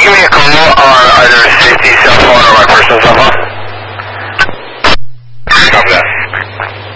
give me a call on either 50 cell phone or